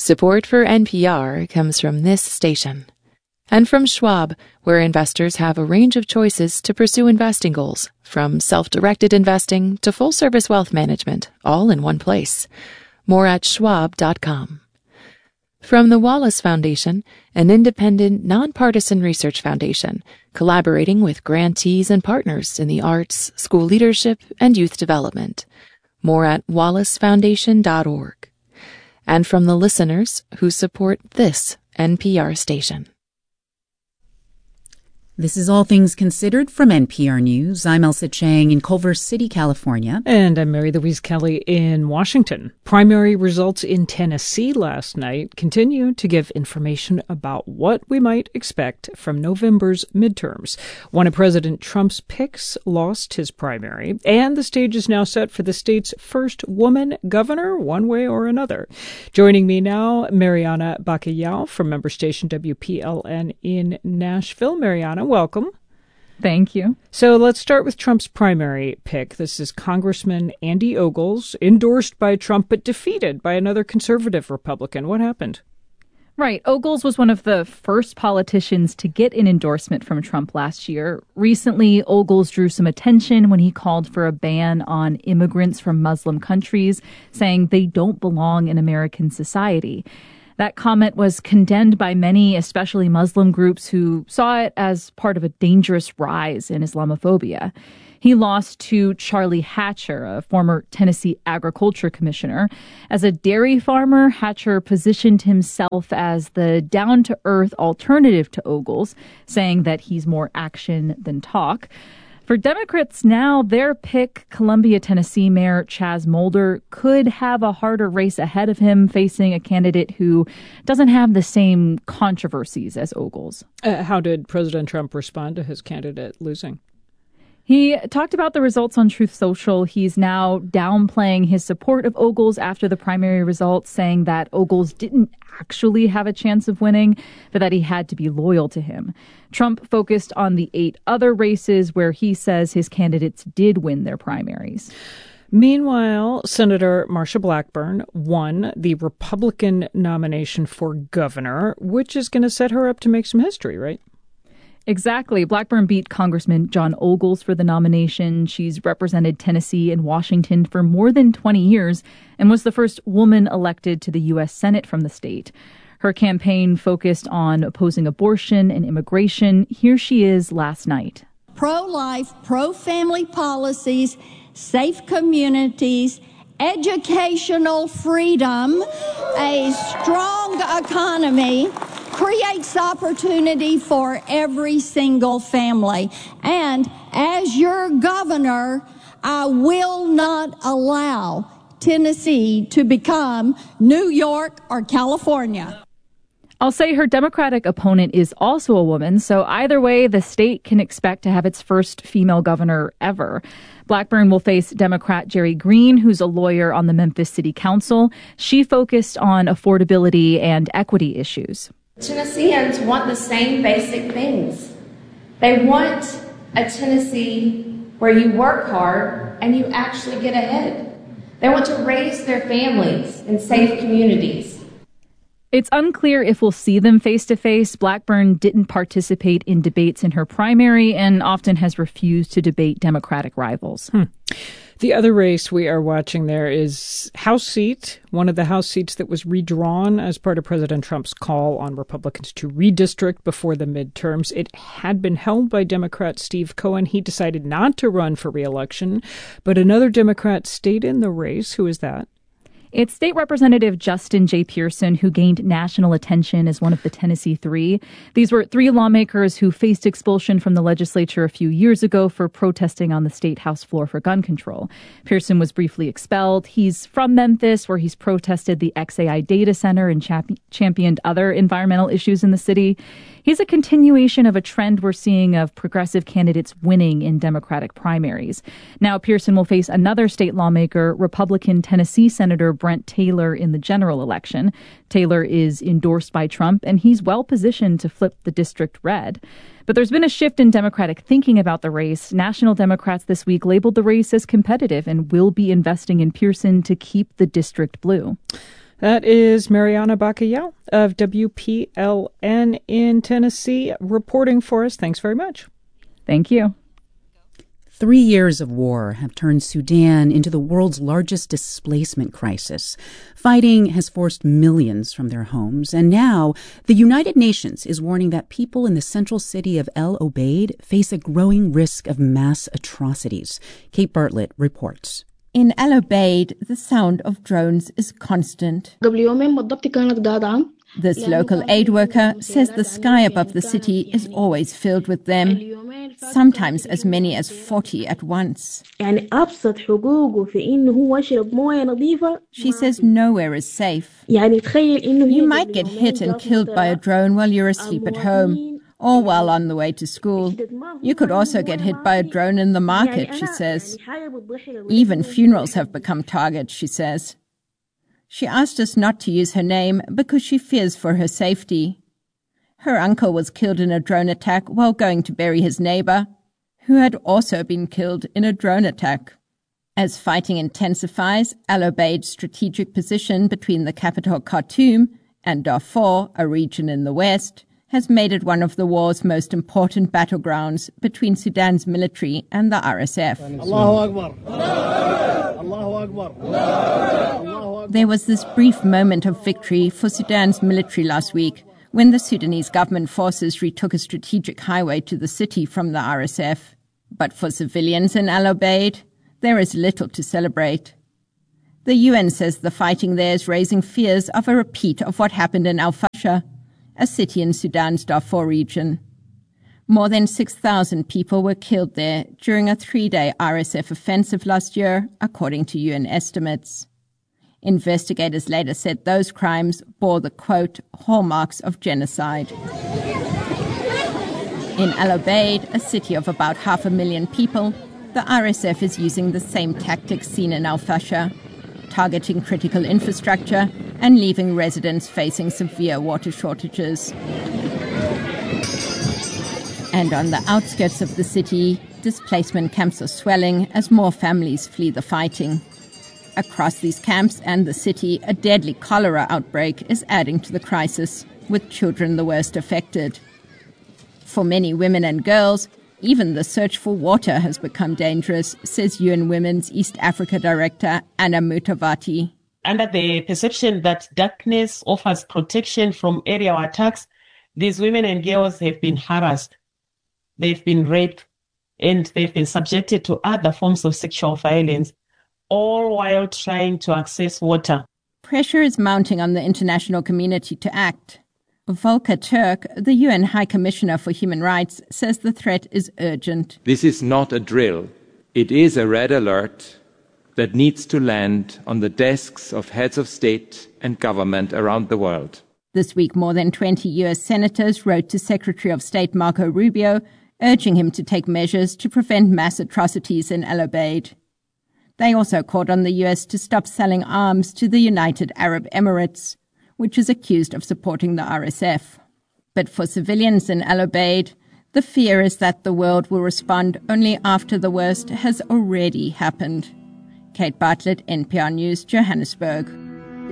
Support for NPR comes from this station. And from Schwab, where investors have a range of choices to pursue investing goals, from self-directed investing to full-service wealth management, all in one place. More at schwab.com. From the Wallace Foundation, an independent, nonpartisan research foundation, collaborating with grantees and partners in the arts, school leadership, and youth development. More at wallacefoundation.org. And from the listeners who support this NPR station. This is All Things Considered from NPR News. I'm Elsa Chang in Culver City, California. And I'm Mary Louise Kelly in Washington. Primary results in Tennessee last night continue to give information about what we might expect from November's midterms. One of President Trump's picks lost his primary, and the stage is now set for the state's first woman governor, one way or another. Joining me now, Mariana Bacallao from member station WPLN in Nashville. Mariana, welcome. Thank you. So let's start with Trump's primary pick. This is Congressman Andy Ogles, endorsed by Trump but defeated by another conservative Republican. What happened? Right. Ogles was one of the first politicians to get an endorsement from Trump last year. Recently, Ogles drew some attention when he called for a ban on immigrants from Muslim countries, saying they don't belong in American society. That comment was condemned by many, especially Muslim groups, who saw it as part of a dangerous rise in Islamophobia. He lost to Charlie Hatcher, a former Tennessee agriculture commissioner. As a dairy farmer, Hatcher positioned himself as the down-to-earth alternative to Ogles, saying that he's more action than talk. For Democrats now, their pick, Columbia, Tennessee Mayor Chaz Mulder, could have a harder race ahead of him, facing a candidate who doesn't have the same controversies as Ogles. How did President Trump respond to his candidate losing? He talked about the results on Truth Social. He's now downplaying his support of Ogles after the primary results, saying that Ogles didn't actually have a chance of winning, but that he had to be loyal to him. Trump focused on the 8 other races where he says his candidates did win their primaries. Meanwhile, Senator Marsha Blackburn won the Republican nomination for governor, which is going to set her up to make some history, right? Exactly. Blackburn beat Congressman John Ogles for the nomination. She's represented Tennessee and Washington for more than 20 years and was the first woman elected to the U.S. Senate from the state. Her campaign focused on opposing abortion and immigration. Here she is last night. Pro-life, pro-family policies, safe communities, educational freedom, a strong economy creates opportunity for every single family. And as your governor, I will not allow Tennessee to become New York or California. I'll say her Democratic opponent is also a woman, so either way, the state can expect to have its first female governor ever. Blackburn will face Democrat Jerry Green, who's a lawyer on the Memphis City Council. She focused on affordability and equity issues. Tennesseans want the same basic things. They want a Tennessee where you work hard and you actually get ahead. They want to raise their families in safe communities. It's unclear if we'll see them face-to-face. Blackburn didn't participate in debates in her primary and often has refused to debate Democratic rivals. The other race we are watching there is House seat, one of the House seats that was redrawn as part of President Trump's call on Republicans to redistrict before the midterms. It had been held by Democrat Steve Cohen. He decided not to run for re-election, but another Democrat stayed in the race. Who is that? It's State Representative Justin J. Pearson, who gained national attention as one of the Tennessee Three. These were 3 lawmakers who faced expulsion from the legislature a few years ago for protesting on the state House floor for gun control. Pearson was briefly expelled. He's from Memphis, where he's protested the XAI data center and championed other environmental issues in the city. He's a continuation of a trend we're seeing of progressive candidates winning in Democratic primaries. Now Pearson will face another state lawmaker, Republican Tennessee Senator Brent Taylor, in the general election. Taylor is endorsed by Trump, and he's well positioned to flip the district red. But there's been a shift in Democratic thinking about the race. National Democrats this week labeled the race as competitive and will be investing in Pearson to keep the district blue. That is Mariana Bacallao of WPLN in Tennessee reporting for us. Thanks very much. Thank you. 3 years of war have turned Sudan into the world's largest displacement crisis. Fighting has forced millions from their homes, and now the United Nations is warning that people in the central city of El Obeid face a growing risk of mass atrocities. Kate Bartlett reports. In El Obeid, the sound of drones is constant. This local aid worker says the sky above the city is always filled with them, sometimes as many as 40 at once. She says nowhere is safe. You might get hit and killed by a drone while you're asleep at home, or while on the way to school. You could also get hit by a drone in the market, she says. Even funerals have become targets, she says. She asked us not to use her name because she fears for her safety. Her uncle was killed in a drone attack while going to bury his neighbor, who had also been killed in a drone attack. As fighting intensifies, Al Obeid's strategic position between the capital Khartoum and Darfur, a region in the west, has made it one of the war's most important battlegrounds between Sudan's military and the RSF. There was this brief moment of victory for Sudan's military last week when the Sudanese government forces retook a strategic highway to the city from the RSF. But for civilians in Al Obeid, there is little to celebrate. The UN says the fighting there is raising fears of a repeat of what happened in Al Fasher, a city in Sudan's Darfur region. More than 6,000 people were killed there during a 3-day RSF offensive last year, according to UN estimates. Investigators later said those crimes bore the, quote, hallmarks of genocide. In Al Obeid, a city of about 500,000 people, the RSF is using the same tactics seen in Al Fasher, targeting critical infrastructure and leaving residents facing severe water shortages. And on the outskirts of the city, displacement camps are swelling as more families flee the fighting. Across these camps and the city, a deadly cholera outbreak is adding to the crisis, with children the worst affected. For many women and girls, even the search for water has become dangerous, says UN Women's East Africa Director Anna Mutavati. Under the perception that darkness offers protection from aerial attacks, these women and girls have been harassed. They've been raped, and they've been subjected to other forms of sexual violence, all while trying to access water. Pressure is mounting on the international community to act. Volker Turk, the UN High Commissioner for Human Rights, says the threat is urgent. This is not a drill. It is a red alert that needs to land on the desks of heads of state and government around the world. This week, more than 20 U.S. senators wrote to Secretary of State Marco Rubio, urging him to take measures to prevent mass atrocities in El Obeid. They also called on the U.S. to stop selling arms to the United Arab Emirates, which is accused of supporting the RSF. But for civilians in El Obeid, the fear is that the world will respond only after the worst has already happened. Kate Bartlett, NPR News, Johannesburg.